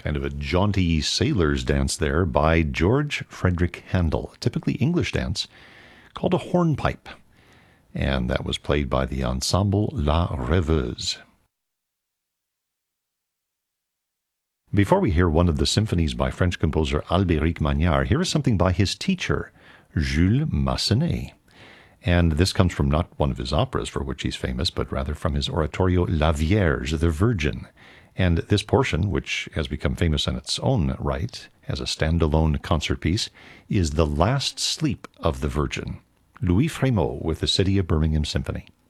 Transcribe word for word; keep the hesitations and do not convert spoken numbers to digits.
Kind of a jaunty sailor's dance there by George Frederick Handel, a typically English dance called a hornpipe. And that was played by the ensemble La Rêveuse. Before we hear one of the symphonies by French composer Albéric Magnard, here is something by his teacher, Jules Massenet. And this comes from not one of his operas for which he's famous, but rather from his oratorio La Vierge, the Virgin. And this portion, which has become famous in its own right as a standalone concert piece, is The Last Sleep of the Virgin. Louis Frémaux with the City of Birmingham Symphony.